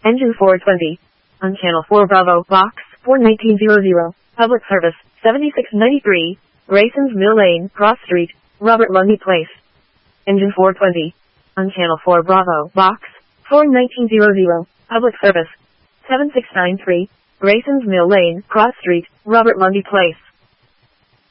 Engine 420. On Channel 4 Bravo, Box 41900. Public Service, 7693, Grayson's Mill Lane, Cross Street, Robert Lundy Place. Engine 420. On Channel 4 Bravo, Box 41900. Public Service, 7693, Grayson's Mill Lane, Cross Street, Robert Lundy Place.